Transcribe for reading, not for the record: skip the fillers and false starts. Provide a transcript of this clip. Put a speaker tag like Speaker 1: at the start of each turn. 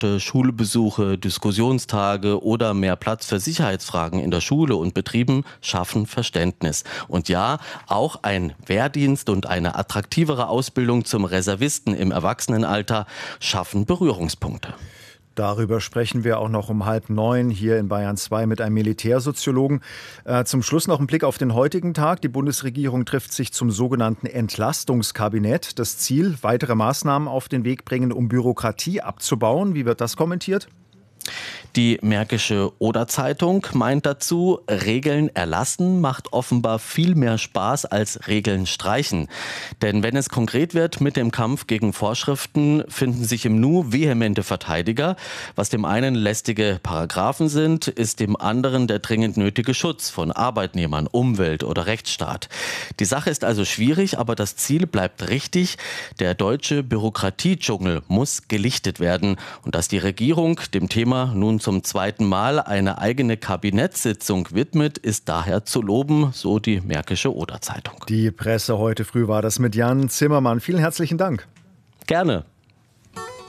Speaker 1: Kontakte, Schulbesuche, Diskussionstage oder mehr Platz für Sicherheitsfragen in der Schule und Betrieben schaffen Verständnis. Und ja, auch ein Wehrdienst und eine attraktivere Ausbildung zum Reservisten im Erwachsenenalter schaffen Berührungspunkte.
Speaker 2: Darüber sprechen wir auch noch um 8:30 hier in Bayern 2 mit einem Militärsoziologen. Zum Schluss noch ein Blick auf den heutigen Tag. Die Bundesregierung trifft sich zum sogenannten Entlastungskabinett. Das Ziel, weitere Maßnahmen auf den Weg bringen, um Bürokratie abzubauen. Wie wird das kommentiert?
Speaker 1: Die Märkische Oder-Zeitung meint dazu, Regeln erlassen macht offenbar viel mehr Spaß als Regeln streichen. Denn wenn es konkret wird mit dem Kampf gegen Vorschriften, finden sich im Nu vehemente Verteidiger. Was dem einen lästige Paragraphen sind, ist dem anderen der dringend nötige Schutz von Arbeitnehmern, Umwelt oder Rechtsstaat. Die Sache ist also schwierig, aber das Ziel bleibt richtig. Der deutsche Bürokratiedschungel muss gelichtet werden. Und dass die Regierung dem Thema nun zum zweiten Mal eine eigene Kabinettssitzung widmet, ist daher zu loben, so die Märkische Oder-Zeitung.
Speaker 2: Die Presse heute früh war das mit Jan Zimmermann. Vielen herzlichen Dank.
Speaker 1: Gerne.